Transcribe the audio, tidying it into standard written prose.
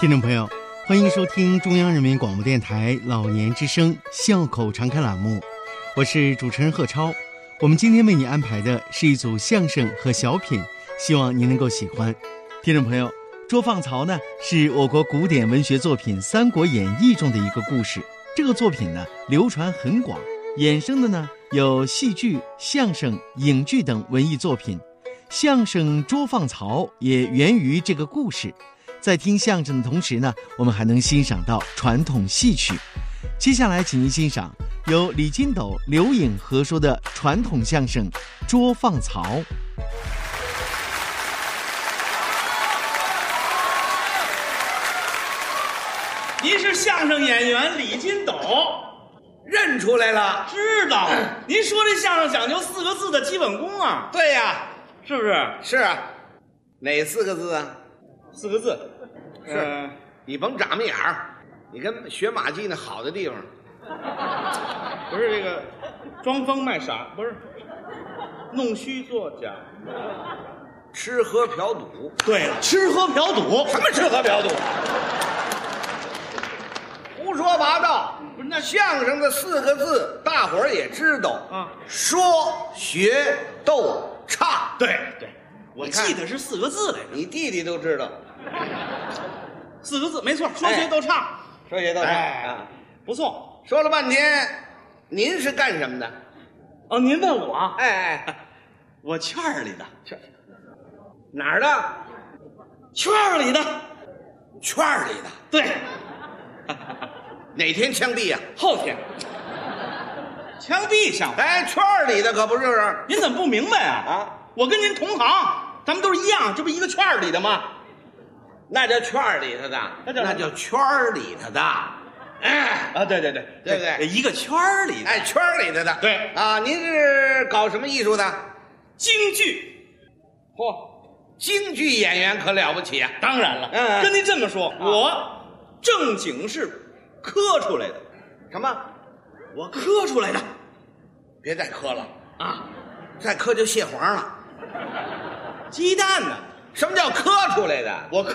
听众朋友，欢迎收听中央人民广播电台老年之声笑口常开栏目，我是主持人贺超。我们今天为你安排的是一组相声和小品，希望您能够喜欢。听众朋友，捉放曹呢是我国古典文学作品《三国演义》中的一个故事，这个作品呢流传很广，衍生的呢有戏剧、相声、影剧等文艺作品。相声捉放曹也源于这个故事。在听相声的同时呢，我们还能欣赏到传统戏曲。接下来请您欣赏由李金斗、刘颖合说的传统相声《捉放曹》。 您是相声演员李金斗， 认出来了。 知道。您说这相声讲究4个字的基本功啊？ 对呀， 是不是？ 是啊。哪4个字啊 ？4个字。 是。你甭长眉眼儿，你跟学马季那好的地方。 不是这个，装疯卖傻，不是，弄虚作假。 吃喝嫖赌。 对了，吃喝嫖赌。 什么吃喝嫖赌？胡说八道！ 不是那相声的4个字，大伙儿也知道啊。 说学逗唱。 对对，我记得是4个字来着。 你弟弟都知道。 4个字，没错，说学逗唱。 说学逗唱啊，不错。 说了半天，您是干什么的？ 哦，您问我？ 哎， 我圈儿里的。 哪儿的？ 圈儿里的。 圈儿里的。 对。 哪天枪毙呀？ 后天。枪毙像话？ 哎，圈儿里的可不是。 您怎么不明白啊？ 啊， 我跟您同行，咱们都是一样，这不一个圈儿里的吗？ 那叫圈儿里头的，那叫圈儿里头的。哎， 啊，对对对， 对不对？ 一个圈儿里的。 哎，圈儿里头的。 对啊，您是搞什么艺术的？ 京剧。 嚯，京剧演员可了不起啊！ 当然了，跟您这么说，我正经是磕出来的。 什么？ 我磕出来的。 别再磕了啊！ 再磕就蟹黄了。 鸡蛋呢？ 什么叫磕出来的？ 我